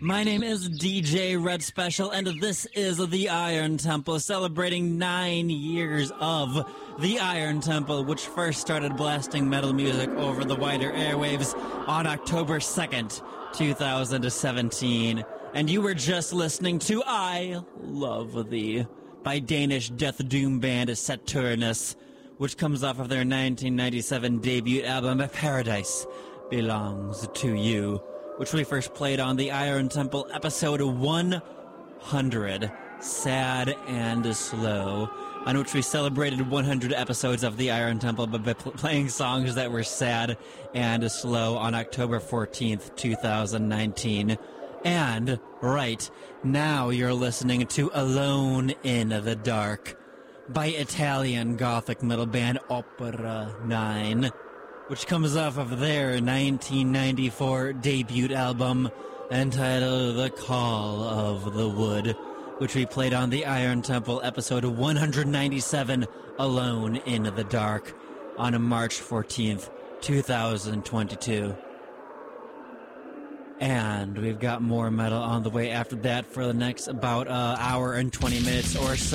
My name is DJ Red Special, and this is the Iron Temple, celebrating 9 years of the Iron Temple, which first started blasting metal music over the wider airwaves on October 2nd, 2017. And you were just listening to I Love Thee by Danish death doom band Saturnus, which comes off of their 1997 debut album Paradise Belongs to You, which we first played on the Iron Temple episode 100, Sad and Slow, on which we celebrated 100 episodes of the Iron Temple by playing songs that were sad and slow on October 14th, 2019. And right now you're listening to Alone in the Dark by Italian gothic metal band Opera 9, which comes off of their 1994 debut album entitled The Call of the Wood, which we played on the Iron Temple episode 197, Alone in the Dark, on March 14th, 2022. And we've got more metal on the way after that for the next about hour and 20 minutes or so.